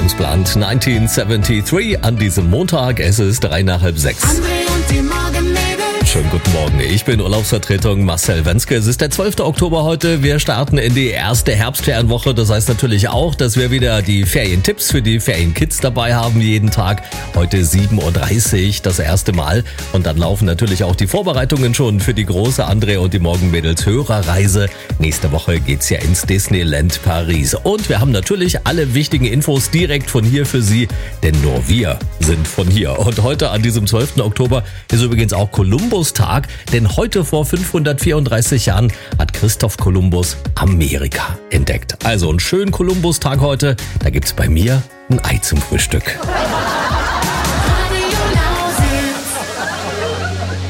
Lebensplant 1973 an diesem Montag. Es ist 5:03. André und die Morgenmädels. Schönen guten Morgen, ich bin Urlaubsvertretung Marcel Wenzke. Es ist der 12. Oktober heute. Wir starten in die erste Herbstferienwoche. Das heißt natürlich auch, dass wir wieder die Ferientipps für die Ferienkids dabei haben jeden Tag. Heute 7:30 Uhr das erste Mal. Und dann laufen natürlich auch die Vorbereitungen schon für die große André und die Morgenmädels Hörerreise. Nächste Woche geht's ja ins Disneyland Paris. Und wir haben natürlich alle wichtigen Infos direkt von hier für Sie, denn nur wir sind von hier. Und heute an diesem 12. Oktober ist übrigens auch Kolumbus-Tag, denn heute vor 534 Jahren hat Christoph Kolumbus Amerika entdeckt. Also einen schönen Kolumbus-Tag heute. Da gibt's bei mir ein Ei zum Frühstück.